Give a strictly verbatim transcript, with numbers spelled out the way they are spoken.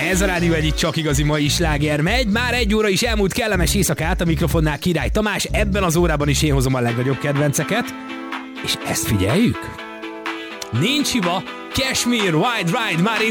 Ez a rádió egyik csak igazi mai sláger megy. Már egy óra is elmúlt, kellemes éjszakát, a mikrofonnál Király Tamás. Ebben az órában is én hozom a legnagyobb kedvenceket. És ezt figyeljük. Nincs hiba, Cashmere, Wide Ride, már